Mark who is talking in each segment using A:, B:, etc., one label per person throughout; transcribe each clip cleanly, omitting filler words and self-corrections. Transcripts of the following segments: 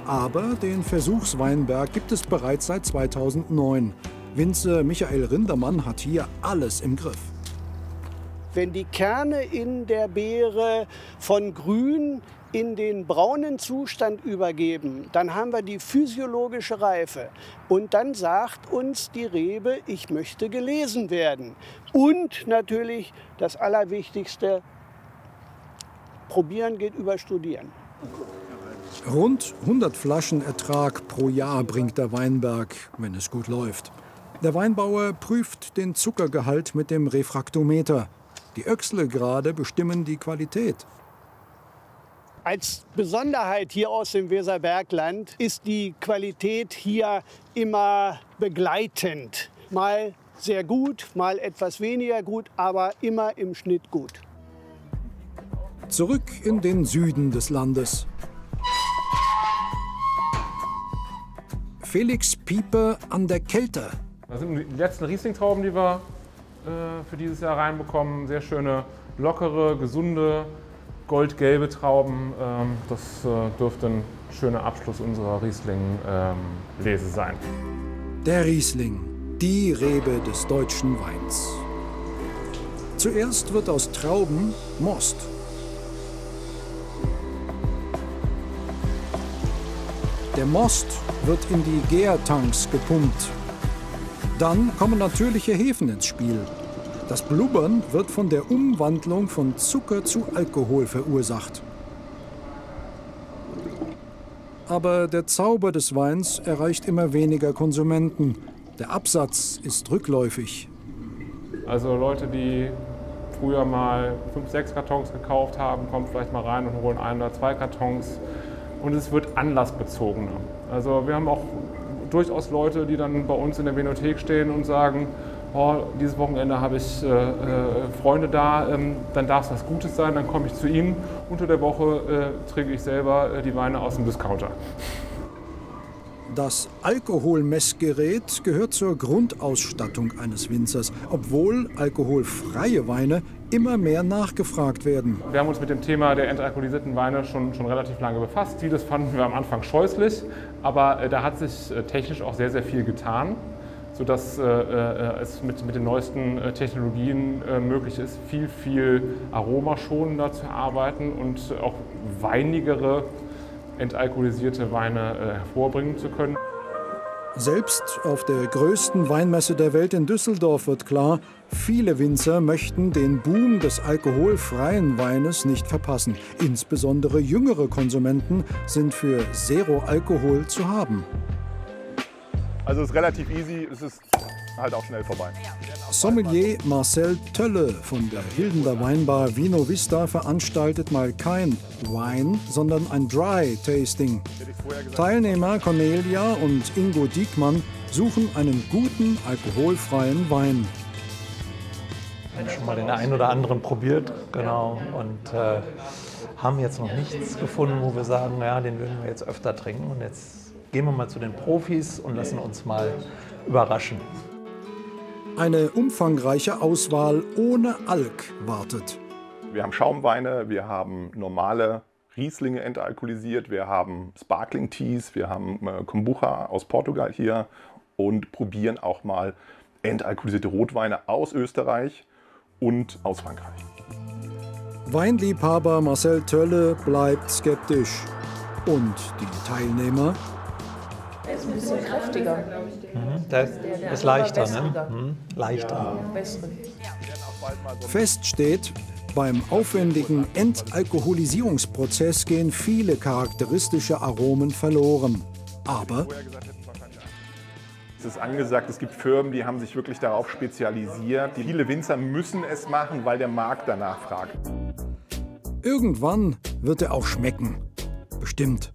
A: Aber den Versuchsweinberg gibt es bereits seit 2009. Winzer Michael Rindermann hat hier alles im Griff.
B: Wenn die Kerne in der Beere von grün in den braunen Zustand übergeben, dann haben wir die physiologische Reife. Und dann sagt uns die Rebe, ich möchte gelesen werden. Und natürlich das Allerwichtigste, probieren geht über studieren.
A: Rund 100 Flaschen Ertrag pro Jahr bringt der Weinberg, wenn es gut läuft. Der Weinbauer prüft den Zuckergehalt mit dem Refraktometer. Die Öchsle-Grade bestimmen die Qualität.
B: Als Besonderheit hier aus dem Weserbergland ist die Qualität hier immer begleitend. Mal sehr gut, mal etwas weniger gut, aber immer im Schnitt gut.
A: Zurück in den Süden des Landes. Felix Pieper an der Kelter.
C: Das sind die letzten Riesling-Trauben, die wir für dieses Jahr reinbekommen. Sehr schöne, lockere, gesunde, goldgelbe Trauben. Das dürfte ein schöner Abschluss unserer Riesling-Lese sein.
A: Der Riesling, die Rebe des deutschen Weins. Zuerst wird aus Trauben Most. Der Most wird in die Gärtanks gepumpt. Dann kommen natürliche Hefen ins Spiel. Das Blubbern wird von der Umwandlung von Zucker zu Alkohol verursacht. Aber der Zauber des Weins erreicht immer weniger Konsumenten. Der Absatz ist rückläufig.
C: Also Leute, die früher mal 5, 6 Kartons gekauft haben, kommen vielleicht mal rein und holen 1 oder 2 Kartons. Und es wird anlassbezogener. Also wir haben auch durchaus Leute, die dann bei uns in der Vinothek stehen und sagen, oh, dieses Wochenende habe ich Freunde da, dann darf es was Gutes sein, dann komme ich zu ihnen. Unter der Woche trinke ich selber die Weine aus dem Discounter.
A: Das Alkoholmessgerät gehört zur Grundausstattung eines Winzers, obwohl alkoholfreie Weine immer mehr nachgefragt werden.
C: Wir haben uns mit dem Thema der entalkoholisierten Weine schon relativ lange befasst. Vieles fanden wir am Anfang scheußlich, aber da hat sich technisch auch sehr, sehr viel getan, sodass es mit den neuesten Technologien möglich ist, viel aromaschonender zu arbeiten und auch weinigere entalkoholisierte Weine hervorbringen zu können.
A: Selbst auf der größten Weinmesse der Welt in Düsseldorf wird klar, viele Winzer möchten den Boom des alkoholfreien Weines nicht verpassen. Insbesondere jüngere Konsumenten sind für Zero Alkohol zu haben.
D: Also es ist relativ easy, es ist halt auch schnell vorbei.
A: Sommelier Marcel Tölle von der Hildener Weinbar Vino Vista veranstaltet mal kein Wine, sondern ein Dry Tasting. Teilnehmer Cornelia und Ingo Diekmann suchen einen guten alkoholfreien Wein.
E: Wir haben schon mal den einen oder anderen probiert, genau, und haben jetzt noch nichts gefunden, wo wir sagen, ja, den würden wir jetzt öfter trinken. Und jetzt gehen wir mal zu den Profis und lassen uns mal überraschen.
A: Eine umfangreiche Auswahl ohne Alk wartet.
D: Wir haben Schaumweine, wir haben normale Rieslinge entalkoholisiert, wir haben Sparkling Teas, wir haben Kombucha aus Portugal hier und probieren auch mal entalkoholisierte Rotweine aus Österreich und aus Frankreich.
A: Weinliebhaber Marcel Tölle bleibt skeptisch. Und die Teilnehmer?
F: Der ist ein bisschen kräftiger.
E: Der ist leichter, ne? Leichter.
A: Fest steht, beim aufwendigen Entalkoholisierungsprozess gehen viele charakteristische Aromen verloren. Aber
D: es ist angesagt, es gibt Firmen, die haben sich wirklich darauf spezialisiert. Viele Winzer müssen es machen, weil der Markt danach fragt.
A: irgendwann wird er auch schmecken. Bestimmt.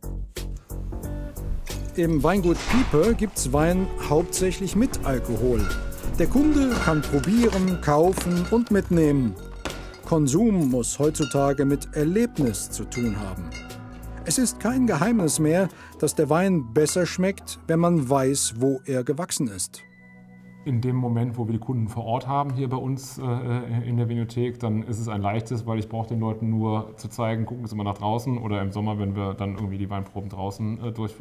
A: Im Weingut Pieper gibt's Wein hauptsächlich mit Alkohol. Der Kunde kann probieren, kaufen und mitnehmen. Konsum muss heutzutage mit Erlebnis zu tun haben. Es ist kein Geheimnis mehr, dass der Wein besser schmeckt, wenn man weiß, wo er gewachsen ist.
C: In dem Moment, wo wir die Kunden vor Ort haben, hier bei uns in der Vinothek, dann ist es ein leichtes, weil ich brauche den Leuten nur zu zeigen, gucken Sie mal nach draußen, oder im Sommer, wenn wir dann irgendwie die Weinproben draußen durchführen.